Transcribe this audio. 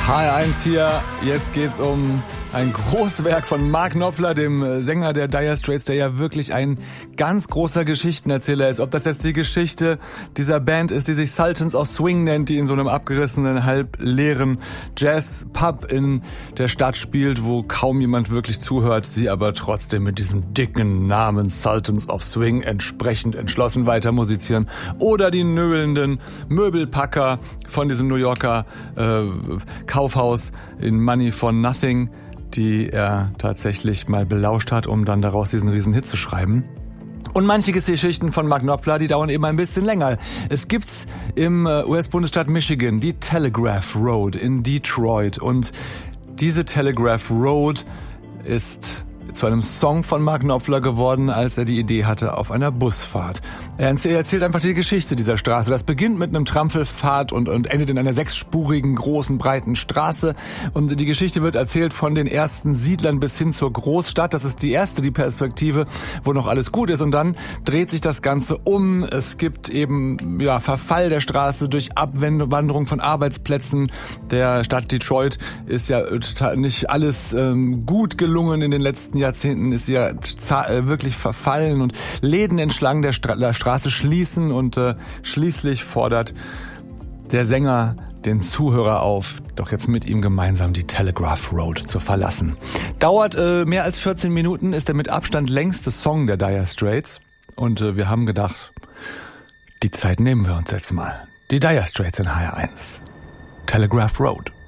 HR1 hier, jetzt geht's um ein Großwerk von Mark Knopfler, dem Sänger der Dire Straits, der ja wirklich ein ganz großer Geschichtenerzähler ist. Ob das jetzt die Geschichte dieser Band ist, die sich Sultans of Swing nennt, die in so einem abgerissenen, halb leeren Jazz-Pub in der Stadt spielt, wo kaum jemand wirklich zuhört, sie aber trotzdem mit diesem dicken Namen Sultans of Swing entsprechend entschlossen weiter musizieren. Oder die nöhlenden Möbelpacker von diesem New Yorker Kaufhaus in Money for Nothing, die er tatsächlich mal belauscht hat, um dann daraus diesen riesen Hit zu schreiben. Und manche Geschichten von Mark Knopfler, die dauern eben ein bisschen länger. Es gibt's im US-Bundesstaat Michigan die Telegraph Road in Detroit. Und diese Telegraph Road ist zu einem Song von Mark Knopfler geworden, als er die Idee hatte auf einer Busfahrt. Er erzählt einfach die Geschichte dieser Straße. Das beginnt mit einem Trampelpfad und endet in einer 6-spurigen, großen, breiten Straße. Und die Geschichte wird erzählt von den ersten Siedlern bis hin zur Großstadt. Das ist die Perspektive, wo noch alles gut ist. Und dann dreht sich das Ganze um. Es gibt eben Verfall der Straße durch Abwanderung von Arbeitsplätzen. Der Stadt Detroit ist ja nicht alles gut gelungen in den letzten Jahrzehnten, ist ja wirklich verfallen und Läden entlang der Straße schließen und schließlich fordert der Sänger den Zuhörer auf, doch jetzt mit ihm gemeinsam die Telegraph Road zu verlassen. Dauert mehr als 14 Minuten, ist der mit Abstand längste Song der Dire Straits und wir haben gedacht, die Zeit nehmen wir uns jetzt mal. Die Dire Straits in HR1. Telegraph Road.